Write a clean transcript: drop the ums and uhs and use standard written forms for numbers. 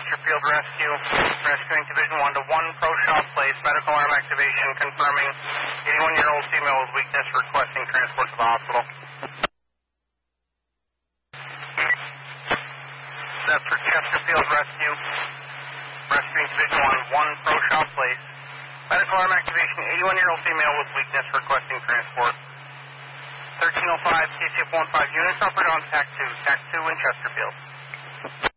Chesterfield Rescue. Rescuing Division 1 to 1 Pro Shop Place. Medical arm activation confirming 81-year-old female with weakness requesting transport to the hospital. That's for Chesterfield Rescue. Rescuing Division 1 Pro Shop Place. Medical arm activation 81-year-old female with weakness requesting transport. 1305 KCF 15 units operated on TAC 2. TAC 2 in Chesterfield.